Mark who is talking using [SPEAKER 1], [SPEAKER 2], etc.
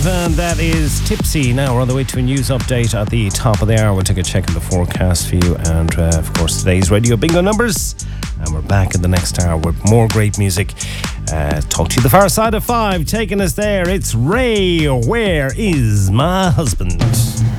[SPEAKER 1] and that is Tipsy. Now we're on the way to a news update at the top of the hour. We'll take a check of the forecast for you and, of course, today's Radio Bingo numbers. And we're back in the next hour with more great music. Talk to you the far side of 5. Taking us there, it's Ray, Where Is My Husband?